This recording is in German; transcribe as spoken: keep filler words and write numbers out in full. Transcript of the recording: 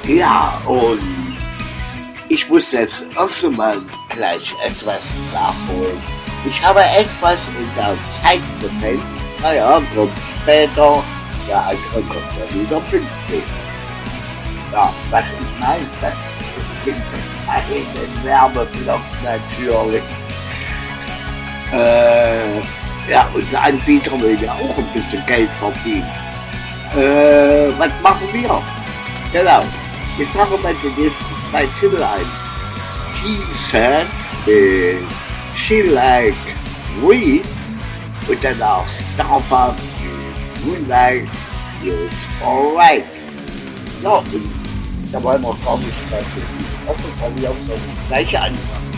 Ja, und ich muss jetzt erst einmal gleich etwas nachholen. Ich habe etwas in der Zeit gefällt. Naja, kommt später. Der andere kommt ja wieder pünktlich. Ja, was ich meine, das gibt einen Werbeblock natürlich. Äh, ja, unser Anbieter will ja auch ein bisschen Geld verdienen. Äh, was machen wir? Genau. Ich sage mal die nächsten zwei Titel ein. T-Set mit She Like Reads und danach Starbuck mit Moonlight Feels Alright. Ja, und da wollen wir gar nicht mehr so viel. Also kann ich auch so gleich anfangen.